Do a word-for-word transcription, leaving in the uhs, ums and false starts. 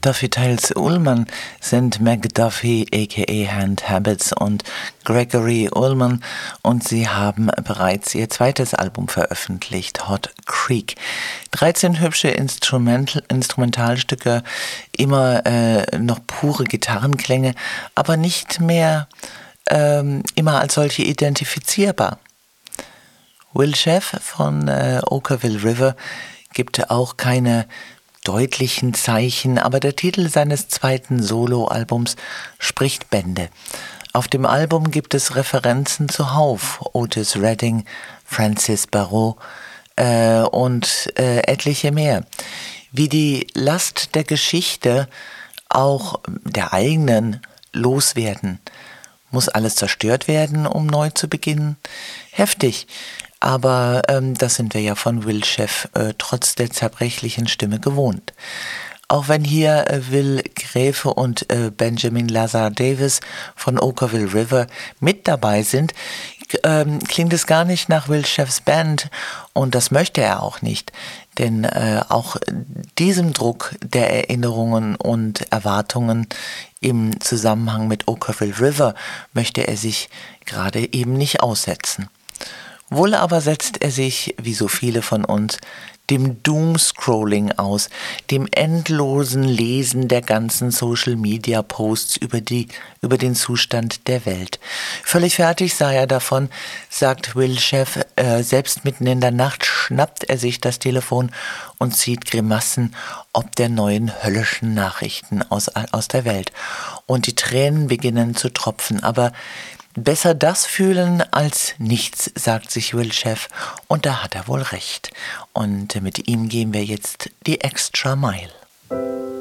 Duffy Tales Ullman sind McDuffie aka Hand Habits und Gregory Ullman und sie haben bereits ihr zweites Album veröffentlicht, Hot Creek. dreizehn hübsche Instrumental, Instrumentalstücke, immer äh, noch pure Gitarrenklänge, aber nicht mehr ähm, immer als solche identifizierbar. Will Sheff von äh, Okkervil River gibt auch keine deutlichen Zeichen, aber der Titel seines zweiten Soloalbums spricht Bände. Auf dem Album gibt es Referenzen zuhauf, Otis Redding, Francis Barrault äh, und äh, etliche mehr. Wie die Last der Geschichte, auch der eigenen, loswerden. Muss alles zerstört werden, um neu zu beginnen? Heftig. Aber ähm, das sind wir ja von Will Sheff äh, trotz der zerbrechlichen Stimme gewohnt. Auch wenn hier äh, Will Gräfe und äh, Benjamin Lazar Davis von Okkervil River mit dabei sind, ähm, klingt es gar nicht nach Will Sheffs Band und das möchte er auch nicht. Denn äh, auch diesem Druck der Erinnerungen und Erwartungen im Zusammenhang mit Okkervil River möchte er sich gerade eben nicht aussetzen. Wohl aber setzt er sich, wie so viele von uns, dem Doomscrolling aus, dem endlosen Lesen der ganzen Social-Media-Posts über die, über den Zustand der Welt. Völlig fertig sei er davon, sagt Will Sheff, äh, selbst mitten in der Nacht schnappt er sich das Telefon und zieht Grimassen ob der neuen höllischen Nachrichten aus, aus der Welt. Und die Tränen beginnen zu tropfen, aber besser das fühlen als nichts, sagt sich Will Sheff, und da hat er wohl recht. Und mit ihm gehen wir jetzt die Extra Mile.